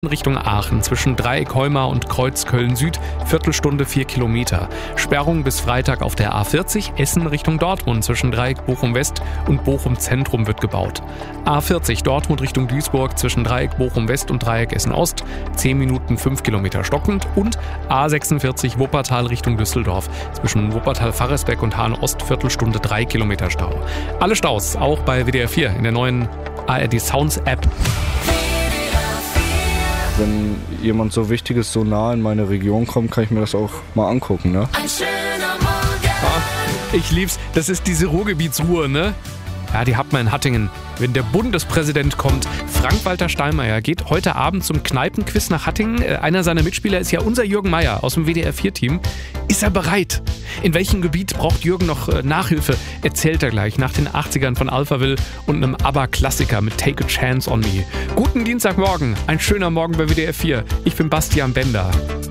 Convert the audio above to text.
Richtung Aachen zwischen Dreieck Heumar und Kreuz Köln-Süd, Viertelstunde 4 Kilometer. Sperrung bis Freitag auf der A40, Essen Richtung Dortmund zwischen Dreieck Bochum-West und Bochum-Zentrum wird gebaut. A40 Dortmund Richtung Duisburg zwischen Dreieck Bochum-West und Dreieck Essen-Ost, 10 Minuten 5 Kilometer stockend. Und A46 Wuppertal Richtung Düsseldorf zwischen Wuppertal-Farresbeck und Hahn-Ost, Viertelstunde 3 Kilometer Stau. Alle Staus auch bei WDR 4 in der neuen ARD Sounds App. Wenn jemand so Wichtiges so nah in meine Region kommt, kann ich mir das auch mal angucken, ne? Ein schöner Morgen. Ich lieb's, das ist diese Ruhrgebietsruhe, ne? Ja, die hat man in Hattingen. Wenn der Bundespräsident kommt, Frank-Walter Steinmeier geht heute Abend zum Kneipenquiz nach Hattingen. Einer seiner Mitspieler ist ja unser Jürgen Meier aus dem WDR-4-Team. Ist er bereit? In welchem Gebiet braucht Jürgen noch Nachhilfe? Erzählt er gleich nach den 80ern von Alphaville und einem ABBA-Klassiker mit Take a Chance on Me. Guten Dienstagmorgen, ein schöner Morgen bei WDR 4. Ich bin Bastian Bender.